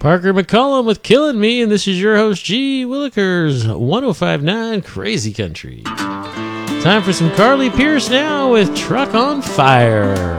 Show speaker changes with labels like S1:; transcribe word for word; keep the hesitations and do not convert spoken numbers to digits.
S1: Parker McCollum with Killing Me, and this is your host, G. Willikers, one oh five point nine Crazy Country. Time for some Carly Pearce now with Truck on Fire.